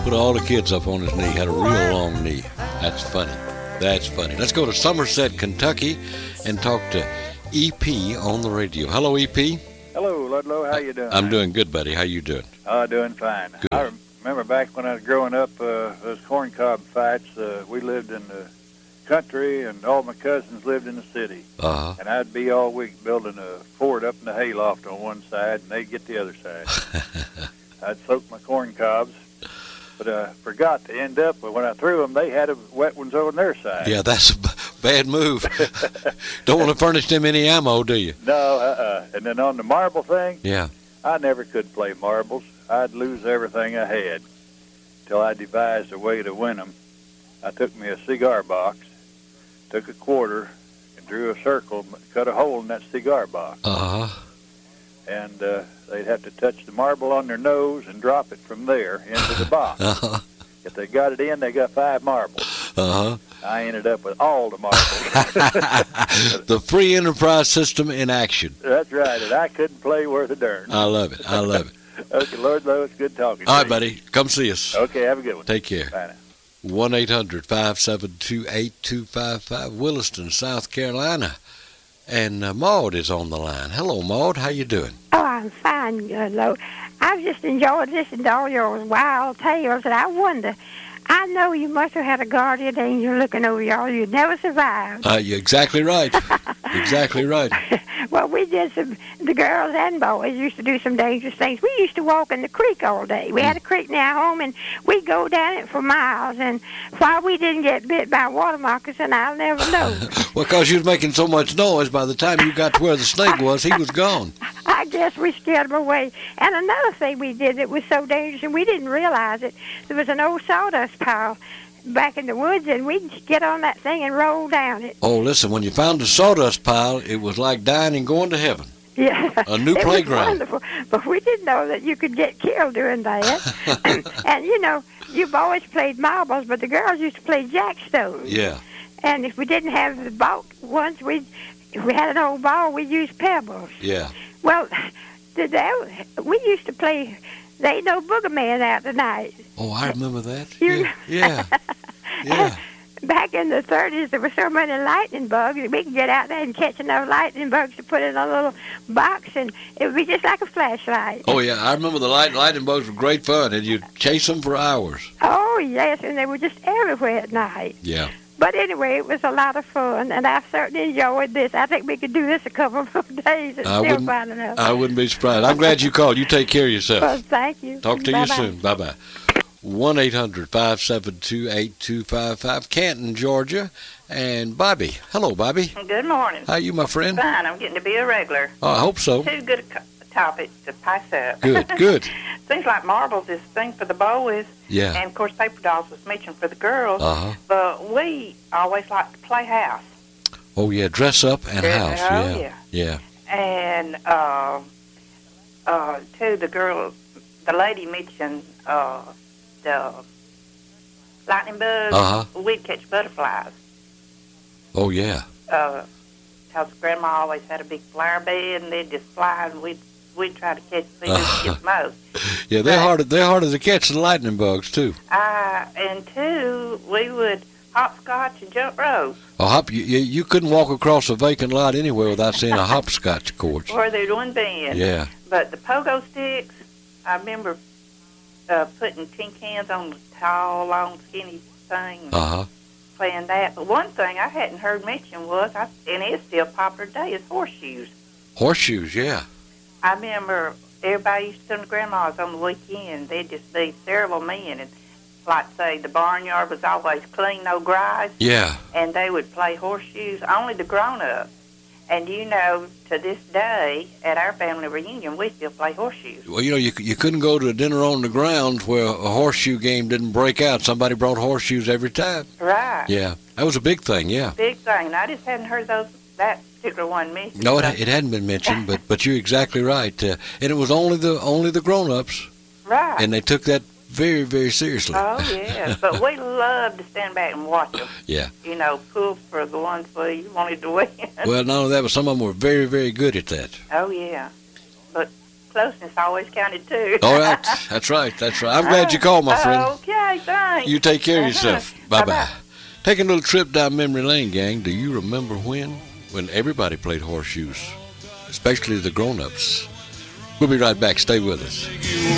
Put all the kids up on his knee. Had a real long knee. That's funny. That's funny. Let's go to Somerset, Kentucky, and talk to EP on the radio. Hello, EP. Hello, Ludlow. How you doing? I'm doing good, buddy. How you doing? Doing fine. Good. I remember back when I was growing up, those corncob fights. We lived in the country, and all my cousins lived in the city. Uh-huh. And I'd be all week building a fort up in the hayloft on one side, and they'd get the other side. I'd soak my corn cobs, but I forgot to end up, when I threw them, they had wet ones on their side. Yeah, that's a bad move. Don't want to furnish them any ammo, do you? No, And then on the marble thing, Yeah. I never could play marbles. I'd lose everything I had till I devised a way to win them. I took me a cigar box, took a quarter, and drew a circle, cut a hole in that cigar box. Uh-huh. And they'd have to touch the marble on their nose and drop it from there into the box. Uh-huh. If they got it in, they got 5 marbles. Uh-huh. I ended up with all the marbles. The free enterprise system in action. That's right, and I couldn't play worth a darn. I love it. I love it. Okay, Lord Lowe, it's good talking to All you. right, buddy. Come see us. Okay, have a good one. Take care. Bye now. 1-800-572-8255, Williston, South Carolina. And Maud is on the line. Hello, Maud. How you doing? Oh, I'm fine, Lo. I've just enjoyed listening to all your wild tales, and I wonder, I know you must have had a guardian angel looking over y'all. You'd never survived. You're exactly right. Exactly right. Well, we did the girls and boys used to do some dangerous things. We used to walk in the creek all day. We had a creek near our home, and we'd go down it for miles. And why we didn't get bit by a water moccasin, I'll never know. Well, because you was making so much noise, by the time you got to where the snake was, he was gone. I guess we scared them away. And another thing we did that was so dangerous, and we didn't realize it, there was an old sawdust pile back in the woods, and we'd get on that thing and roll down it. Oh, listen, when you found the sawdust pile, it was like dying and going to heaven. Yeah. A new it playground. Was wonderful. But we didn't know that you could get killed doing that. And, you know, you boys played marbles, but the girls used to play jackstones. Yeah. And if we didn't have the ball ones, if we had an old ball, we'd use pebbles. Yeah. Well, we used to play There Ain't No Booger Man Out Tonight. Oh, I remember that. You- Yeah. Yeah. Back in the 30s, there were so many lightning bugs, we could get out there and catch enough lightning bugs to put in a little box, and it would be just like a flashlight. Oh, yeah. I remember the lightning bugs were great fun, and you'd chase them for hours. Oh, yes, and they were just everywhere at night. Yeah. But anyway, it was a lot of fun, and I certainly enjoyed this. I think we could do this a couple of days and still find enough. I wouldn't be surprised. I'm glad you called. You take care of yourself. Well, thank you. Talk to you Bye-bye. soon. Bye-bye. 1-800-572-8255, Canton, Georgia. And Bobby. Hello, Bobby. Good morning. How are you, my friend? Fine. I'm getting to be a regular. Oh, I hope so. Two good topics to pass up. Good, good. Seems like marbles is the thing for the boys. Yeah. And, of course, paper dolls was mentioned for the girls. Uh-huh. But we always like to play house. Oh, yeah, dress up and house. Oh, Yeah. Yeah. And, to the girls, the lady mentioned the lightning bugs. Uh-huh. We'd catch butterflies. Oh, yeah. Because Grandma always had a big flower bed, and they'd just fly, and we'd try to catch these get most. Yeah, they're harder to catch than lightning bugs, too. And two, we would hopscotch and jump rope. Oh, you couldn't walk across a vacant lot anywhere without seeing a hopscotch course. Or there'd one bend. Yeah. But the pogo sticks, I remember putting tin cans on the tall, long, skinny thing. Uh-huh. Playing that. But one thing I hadn't heard mentioned was, and it's still popular today, is horseshoes. Horseshoes, yeah. I remember everybody used to come to Grandma's on the weekend. They'd just be several men, and like say the barnyard was always clean, no grass. Yeah. And they would play horseshoes, only the grown-ups. And you know, to this day, at our family reunion, we still play horseshoes. Well, you know, you couldn't go to a dinner on the grounds where a horseshoe game didn't break out. Somebody brought horseshoes every time. Right. Yeah, that was a big thing, yeah. Big thing. And I just hadn't heard that particular one mentioned. No, it hadn't been mentioned, but you're exactly right. And it was only the grown-ups. Right. And they took that very, very seriously. Oh, yeah. But we loved to stand back and watch them. Yeah. You know, pull for the ones we wanted to win. Well, not only that, but some of them were very, very good at that. Oh, yeah. But closeness always counted too. All right. That's right. I'm glad you called, my friend. Okay, thanks. You take care of yourself. Bye-bye. Taking a little trip down memory lane, gang. Do you remember when everybody played horseshoes, especially the grown-ups? We'll be right back. Stay with us.